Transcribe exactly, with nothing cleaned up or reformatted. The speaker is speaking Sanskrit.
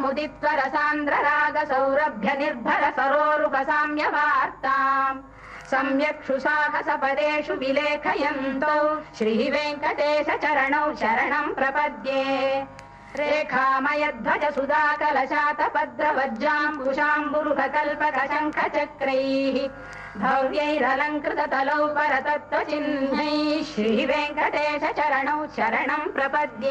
मुदित्व रसान्द्र राग सौरभ्य निर्भर सरोरुह साम्यवार्ताम् सम्यक् सुसाहस पदेषु विलेखयन्तौ श्रीवेङ्कटेश चरणौ शरणं प्रपद्ये रेखामयध्वज सुधा कलशातपद्रवज्जाम्बुशाम्बुरुह कल्पक शङ्ख चक्रैः भव्यैरलङ्कृत तलौ परतत्त्वचिह्नैः श्रीवेङ्कटेश चरणौ शरणं प्रपद्ये।